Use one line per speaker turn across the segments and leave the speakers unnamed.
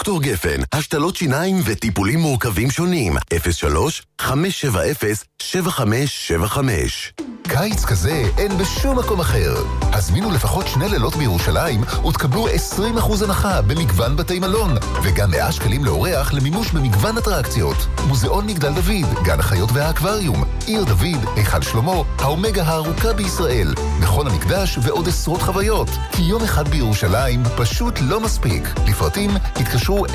דוקטור גפן, השתלות שיניים וטיפולים מורכבים שונים. 03-570-7575.
קיץ כזה אין בשום מקום אחר. הזמינו לפחות 2 לילות בירושלים ותקבלו 20% הנחה במגוון בתי מלון, וגם 100 שקלים לאורח למימוש במגוון אטרקציות. מוזיאון מגדל דוד, גן החיות והאקווריום, עיר דוד, היכל שלמה, האומגה הארוכה בישראל, מכון המקדש ועוד עשרות חוויות. כי יום אחד בירושלים פשוט לא מספיק. לפרטים התקשרו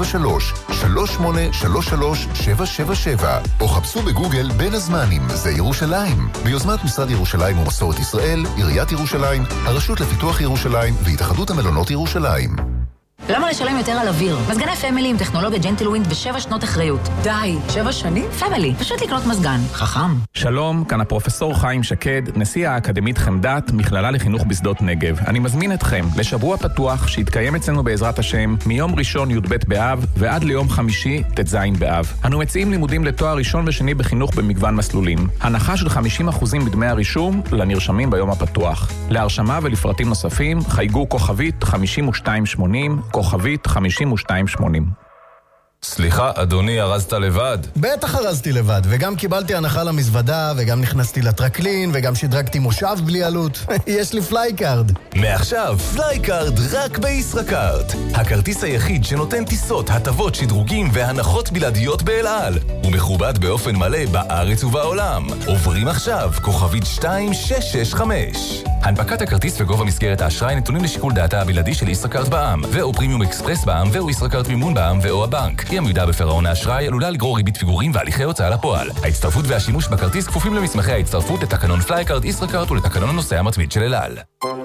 073-3833-777 או חפשו בגוגל בין הזמנים, זה ירושלים. ביוזמת משרד ירושלים ומסורת ישראל, עיריית ירושלים, הרשות לפיתוח ירושלים והתאחדות המלונות ירושלים.
למה לשלם יותר על אוויר? מזגני פמילי עם טכנולוגיה ג'נטלווינד ב7 שנות אחריות. די, 7 שנים? פמילי, פשוט לקנות מזגן. חכם.
שלום, כאן הפרופסור חיים שקד, נשיא האקדמית חמדת, מכללה לחינוך בשדות נגב. אני מזמין אתכם לשבוע פתוח שיתקיים אצלנו בעזרת השם מיום ראשון י"ב באב ועד ליום חמישי ט"ז באב. אנו מציעים לימודים לתואר ראשון ושני בחינוך במגוון מסלולים. הנחה של 50% בדמי הרישום לנרשמים ביום הפתוח. להרשמה ולפרטים נוספים חייגו כוכבית 5280 כוכבית 5280.
סליחה, אדוני, ארזת לבד?
בטח ארזתי לבד, וגם קיבלתי הנחה למזוודה, וגם נכנסתי לטרקלין, וגם שדרגתי מושב בלי עלות. יש לי פלייקארד.
מעכשיו, פלייקארד רק בישראכרט. הכרטיס היחיד שנותן טיסות, הטבות, שדרוגים והנחות בלעדיות באל על. הוא מכובד באופן מלא בארץ ובעולם. עוברים עכשיו, כוכבית 2665. הנפקת הכרטיס וגובה מסגרת האשראי נתונים לשיקול דעתה הבלעדי של ישראכרט בע"מ, ואו פרימיום אקספרס בע"מ, ואו ישראכרט מימון בע"מ, ואו הבנק. אי עמידה בפירעון האשראי עלולה לגרור ריבית פיגורים והליכי הוצאה לפועל. ההצטרפות והשימוש בכרטיס כפופים למסמכי ההצטרפות לתקנון פלייקארד ישראכרט ולתקנון הנוסע המתמיד של אל על.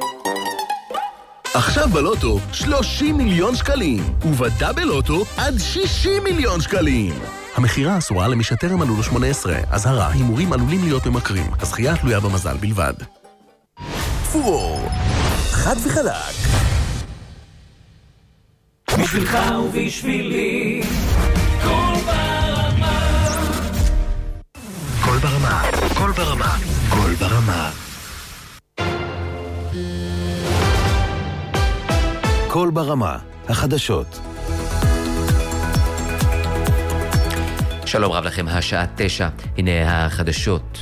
עכשיו בלוטו 30 מיליון שקלים, ובדאבל לוטו עד 60 מיליון שקלים. המחירה אסורה למי שטרם מלאו לו 18. אזהרה, הימורים עלולים להיות ממכרים. הזכייה תלויה במזל בלבד.
פורור, חד וחלק.
בשבילך ובשבילי, כל ברמה.
כל ברמה, כל ברמה, כל ברמה. כל ברמה, החדשות.
שלום רב לכם, השעה 9, הנה החדשות.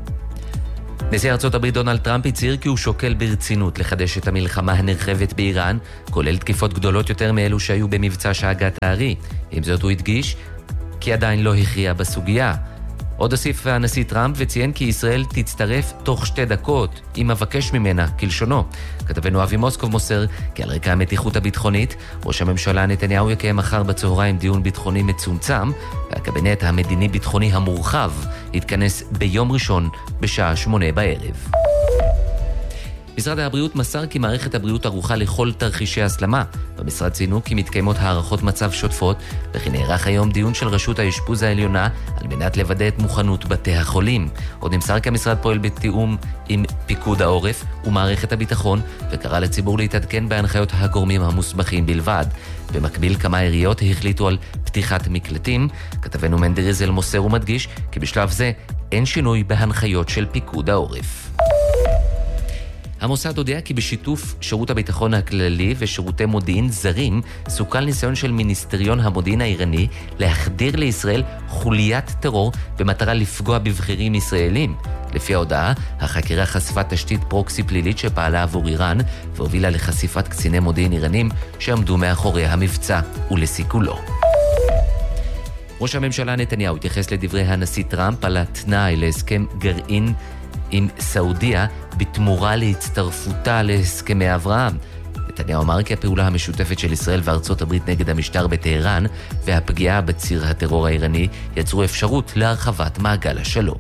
נשיא ארצות הברית דונלד טראמפ הצהיר כי הוא שוקל ברצינות לחדש את המלחמה הנרחבת באיראן, כולל תקיפות גדולות יותר מאלו שהיו במבצע שאגת הארי. עם זאת הוא הדגיש כי עדיין לא הכריע בסוגיה. עוד הוסיף הנשיא טראמפ וציין כי ישראל תצטרף תוך 2 דקות, אם מבקש ממנה, כלשונו. כתבנו אבי מוסקוב מוסר כי על רקע המתיחות הביטחונית, ראש הממשלה נתניהו יקיים מחר בצהריים דיון ביטחוני מצומצם, והקבינט המדיני-ביטחוני המורחב יתכנס ביום ראשון בשעה 8 בערב. משרד הבריאות מסר כי מערכת הבריאות ערוכה לכל תרחישי הסלמה. במשרד ציינו כי מתקיימות הערכות מצב שוטפות, וכי נערך היום דיון של רשות האשפוז העליונה על מנת לוודא את מוכנות בתי החולים. עוד נמסר כי המשרד פועל בתיאום עם פיקוד העורף ומערכת הביטחון, וקרא לציבור להתעדכן בהנחיות הגורמים המוסמכים בלבד. במקביל כמה עיריות החליטו על פתיחת מקלטים. כתבנו מנדי ריזל מוסר ומדגיש כי בשלב זה אין שינוי בהנחיות של פיקוד העורף. המוסד הודיע כי בשיתוף שירות הביטחון הכללי ושירותי מודיעין זרים סוכל ניסיון של מיניסטריון המודיעין האיראני להחדיר לישראל חוליית טרור במטרה לפגוע בבחירים ישראלים. לפי ההודעה, החקירה חשפה תשתית פרוקסי פלילית שפעלה עבור איראן והובילה לחשיפת קציני מודיעין איראנים שעמדו מאחורי המבצע ולסיכולו. ראש הממשלה נתניהו התייחס לדברי הנשיא טראמפ על התנאי להסכם גרעין עם סעודיה בתמורה להצטרפותה להסכמי אברהם. נתניהו אמר כי הפעולה המשותפת של ישראל וארצות הברית נגד המשטר בטהרן והפגיעה בציר הטרור האיראני יצרו אפשרות להרחבת מעגל השלום.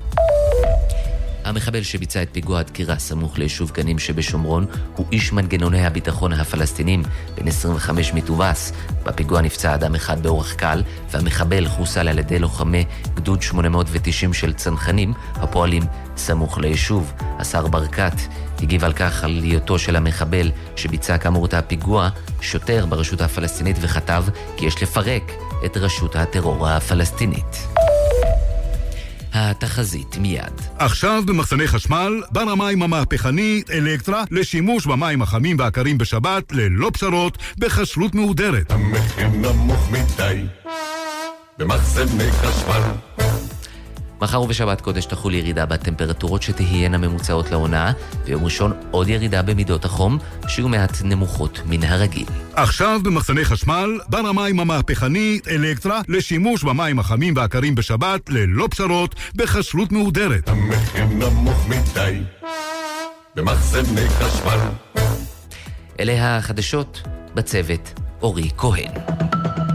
המחבל שביצע את פיגוע הדקירה סמוך ליישוב גנים שבשומרון הוא איש מנגנוני הביטחון הפלסטינים בן 25 מטובס. בפיגוע נפצע אדם אחד באורח קל, והמחבל חוסל על ידי לוחמי גדוד 890 של צנחנים הפועלים סמוך ליישוב. השר ברקת הגיב על כך על היותו של המחבל שביצע כאמור את הפיגוע שוטר ברשות הפלסטינית, וכתב כי יש לפרק את רשות הטרור הפלסטינית. התחזית מיד.
עכשיו במחסני חשמל, בר המים המהפכני אלקטרה לשימוש במים החמים והקרים בשבת ללא פשרות בחשלות מהודרת.
המחיר נמוך מדי במחסני חשמל.
מחר ובשבת קודש תחול ירידה בטמפרטורות שתהיינה ממוצעות לעונה, ויום ראשון עוד ירידה במידות החום, שיהיו מעט נמוכות מן הרגיל.
עכשיו במחסני חשמל, בר המים המהפכני אלקטרה לשימוש במים החמים והקרים בשבת ללא פשרות בחשלות מהודרת.
המחיר נמוך מדי במחסני חשמל.
אלה החדשות, בצוות אורי כהן.